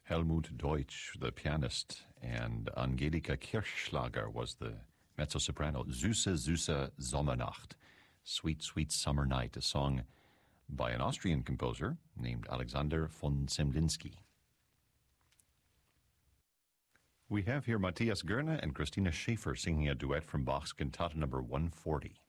Helmut Deutsch, the pianist, and Angelika Kirchschlager was the mezzo-soprano. Süße, süße Sommernacht, Sweet, Sweet Summer Night, a song by an Austrian composer named Alexander von Zemlinsky. We have here Matthias Goerne and Christina Schäfer singing a duet from Bach's Cantata number 140.